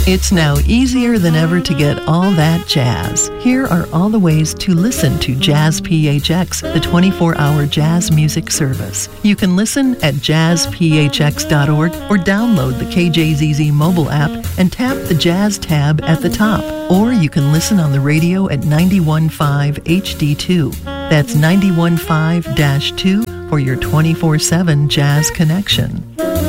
It's now easier than ever to get all that jazz. Here are all the ways to listen to Jazz PHX, the 24-hour jazz music service. You can listen at jazzphx.org or download the KJZZ mobile app and tap the Jazz tab at the top. Or you can listen on the radio at 91.5 HD2. That's 91.5-2 for your 24/7 jazz connection.